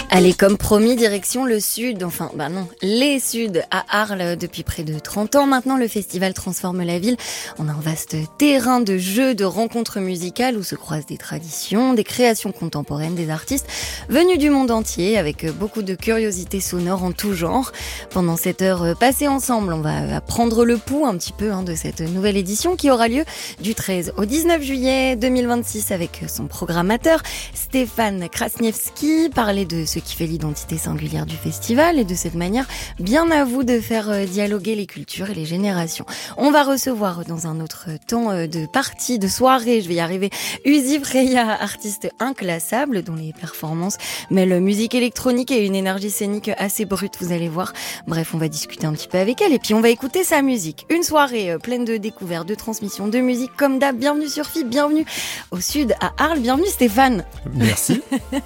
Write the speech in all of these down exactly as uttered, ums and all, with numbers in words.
Allez, comme promis, direction le sud, enfin, bah non, les suds à Arles. Depuis près de trente ans maintenant, le festival transforme la ville en un vaste terrain de jeux, de rencontres musicales où se croisent des traditions, des créations contemporaines, des artistes venus du monde entier avec beaucoup de curiosités sonores en tout genre. Pendant cette heure passée ensemble, on va prendre le pouls un petit peu hein, de cette nouvelle édition qui aura lieu du treize au dix-neuf juillet deux mille vingt-six avec son programmateur Stéphane Krasniewski, parler de ce qui fait l'identité singulière du festival et de cette manière, bien à vous de faire dialoguer les cultures et les générations. On va recevoir dans un autre temps de partie, de soirée, je vais y arriver, Uzi Freya, artiste inclassable dont les performances mêlent musique électronique et une énergie scénique assez brute, vous allez voir. Bref, on va discuter un petit peu avec elle et puis on va écouter sa musique. Une soirée pleine de découvertes, de transmissions, de musique comme d'hab. Bienvenue sur F I B, bienvenue au sud à Arles, bienvenue Stéphane. Merci.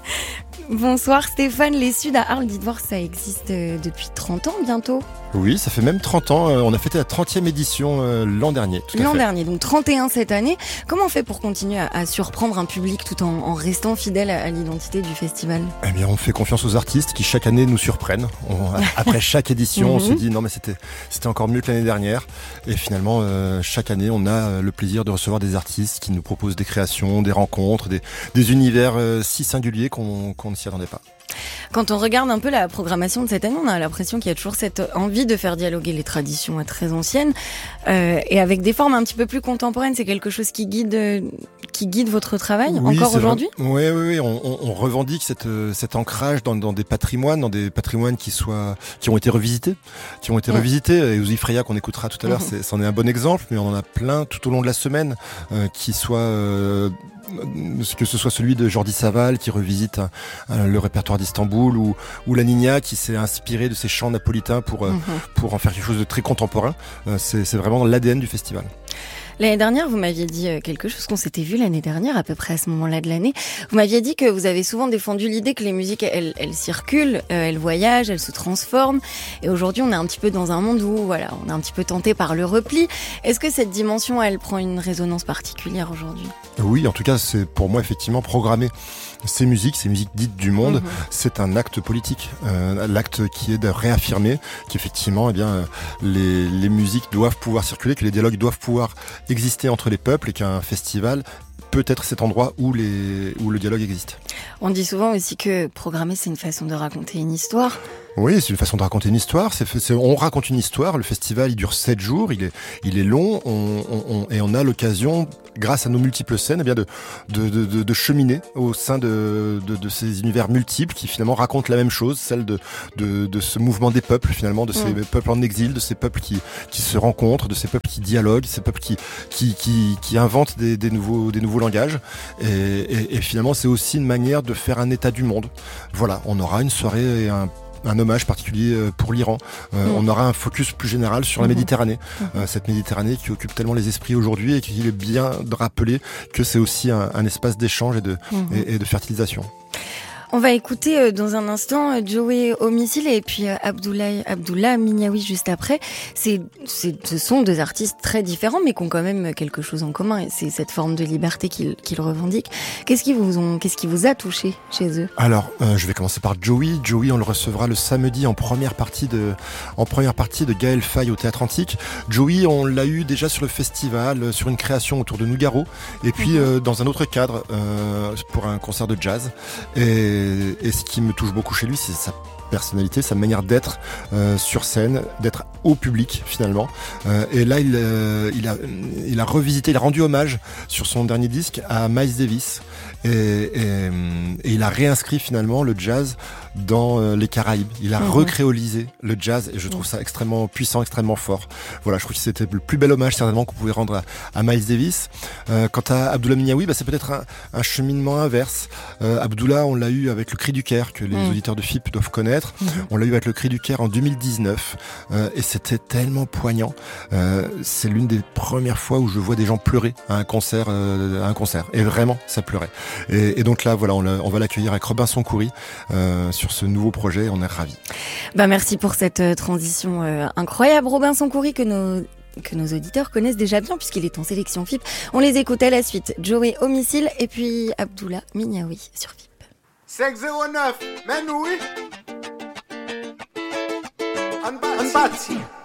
Bonsoir Stéphane, les Suds à Arles, dites voir, ça existe depuis trente ans bientôt. Oui, ça fait même trente ans, on a fêté la trentième édition euh, l'an dernier. Tout à l'an fait. dernier, donc trente et un cette année. Comment on fait pour continuer à, à surprendre un public tout en, en restant fidèle à, à l'identité du festival ? Eh bien, on fait confiance aux artistes qui chaque année nous surprennent. On, après chaque édition, on se dit non mais c'était, c'était encore mieux que l'année dernière. Et finalement, euh, chaque année, on a le plaisir de recevoir des artistes qui nous proposent des créations, des rencontres, des, des univers euh, si singuliers qu'on, qu'on ne s'y attendait pas. Quand on regarde un peu la programmation de cette année, on a l'impression qu'il y a toujours cette envie de faire dialoguer les traditions très anciennes euh, et avec des formes un petit peu plus contemporaines. C'est quelque chose qui guide, euh, qui guide votre travail oui, encore aujourd'hui ? Oui, oui, oui. On, on, on revendique cette, cet ancrage dans, dans des patrimoines, dans des patrimoines qui soient, qui ont été revisités, qui ont été mmh. revisités. Et Uzi Freya qu'on écoutera tout à l'heure, mmh. c'est, c'en est un bon exemple, mais on en a plein tout au long de la semaine euh, qui soient euh, que ce soit celui de Jordi Savall qui revisite euh, le répertoire d'Istanbul ou, ou La Niña qui s'est inspiré de ces chants napolitains pour, euh, mmh. pour en faire quelque chose de très contemporain. Euh, c'est, c'est vraiment dans l'A D N du festival. L'année dernière, vous m'aviez dit quelque chose qu'on s'était vu l'année dernière, à peu près à ce moment-là de l'année. Vous m'aviez dit que vous avez souvent défendu l'idée que les musiques, elles, elles circulent, euh, elles voyagent, elles se transforment. Et aujourd'hui, on est un petit peu dans un monde où, voilà, on est un petit peu tenté par le repli. Est-ce que cette dimension, elle prend une résonance particulière aujourd'hui ? Oui, en tout cas, c'est pour moi effectivement programmé. Ces musiques, ces musiques dites du monde, mmh. c'est un acte politique, euh, l'acte qui est de réaffirmer qu'effectivement, eh bien, les, les musiques doivent pouvoir circuler, que les dialogues doivent pouvoir exister entre les peuples et qu'un festival peut être cet endroit où, les, où le dialogue existe. On dit souvent aussi que programmer, c'est une façon de raconter une histoire. Oui, c'est une façon de raconter une histoire. C'est, c'est, on raconte une histoire. Le festival, il dure sept jours. Il est, il est long. On, on, on, et on a l'occasion, grâce à nos multiples scènes, eh bien de, de, de, de cheminer au sein de, de, de ces univers multiples qui finalement racontent la même chose, celle de, de, de ce mouvement des peuples finalement, de ces mmh. peuples en exil, de ces peuples qui, qui se rencontrent, de ces peuples qui dialoguent, ces peuples qui, qui, qui, qui inventent des, des nouveaux, des nouveaux langages. Et, et, et finalement, c'est aussi une manière de faire un état du monde. Voilà, on aura une soirée et un un hommage particulier pour l'Iran. Euh, mmh. On aura un focus plus général sur la Méditerranée. Mmh. Euh, cette Méditerranée qui occupe tellement les esprits aujourd'hui et qu'il est bien de rappeler que c'est aussi un, un espace d'échange et de, mmh. et, et de fertilisation. On va écouter dans un instant Joey Homicile et puis Abdoulaye, Abdullah Minyawi juste après. C'est, c'est, ce sont deux artistes très différents mais qui ont quand même quelque chose en commun. Et c'est cette forme de liberté qu'ils, qu'ils revendiquent. Qu'est-ce qui vous ont, qu'est-ce qui vous a touché chez eux ? Alors, euh, je vais commencer par Joey. Joey, on le recevra le samedi en première partie de, en première partie de Gaël Faye au Théâtre Antique. Joey, on l'a eu déjà sur le festival, sur une création autour de Nougaro, et puis euh, dans un autre cadre euh, pour un concert de jazz. Et Et, et ce qui me touche beaucoup chez lui, c'est sa personnalité, sa manière d'être euh, sur scène, d'être au public finalement. Euh, et là, il, euh, il, a, il a revisité, il a rendu hommage sur son dernier disque à Miles Davis. Et, et, et il a réinscrit finalement le jazz dans euh, les Caraïbes. Il a mmh. recréolisé le jazz et je trouve ça extrêmement puissant, extrêmement fort. Voilà, je trouve que c'était le plus bel hommage certainement qu'on pouvait rendre à, à Miles Davis. Euh, quant à Abdullah Minyawi, bah, c'est peut-être un, un cheminement inverse. Euh, Abdullah, on l'a eu avec le Cri du Caire que les mmh. auditeurs de F I P doivent connaître. Mmh. On l'a eu avec le Cri du Caire en deux mille dix-neuf euh, et c'était tellement poignant. Euh, c'est l'une des premières fois où je vois des gens pleurer à un concert, euh, à un concert. Et vraiment, ça pleurait. Et, et donc là, voilà, on, on va l'accueillir avec Robinson Khoury euh, sur ce nouveau projet. On est ravis. Bah merci pour cette euh, transition euh, incroyable, Robinson Khoury que nos que nos auditeurs connaissent déjà bien puisqu'il est en sélection F I P. On les écoute à la suite. Joey Homicile et puis Abdullah Minyawi sur F I P. cinq zéro neuf, mais nous, oui. On bat.